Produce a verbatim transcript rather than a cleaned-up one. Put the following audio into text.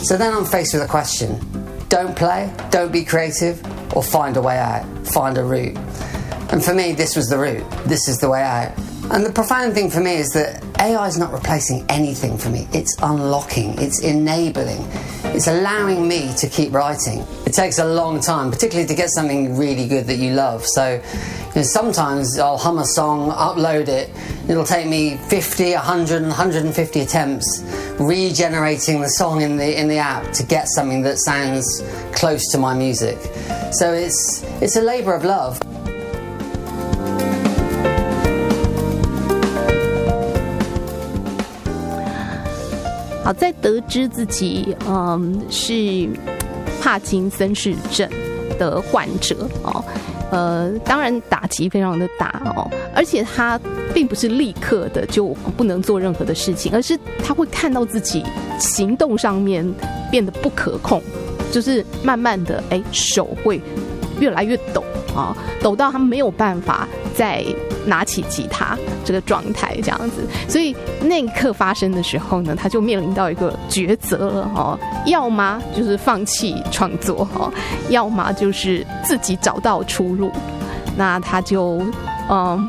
So then I'm faced with a question. Don't play, don't be creative, or find a way out, find a route. And for me, this was the route. This is the way out. And the profound thing for me is that A I is not replacing anything for me. It's unlocking, it's enabling, it's allowing me to keep writing. It takes a long time, particularly to get something really good that you love. So you know, sometimes I'll hum a song, upload it, it'll take me fifty, one hundred, one hundred fifty attempts regenerating the song in the in the app to get something that sounds close to my music. So it's it's a labour of love. 好，在得知自己嗯是帕金森氏症的患者哦，呃，当然打击非常的大哦，而且他并不是立刻的就不能做任何的事情，而是他会看到自己行动上面变得不可控，就是慢慢的，哎，手会越来越抖啊，抖到他没有办法再拿起吉他这个状态这样子，所以那一刻发生的时候呢，他就面临到一个抉择了哦，要么就是放弃创作哦，要么就是自己找到出路。那他就嗯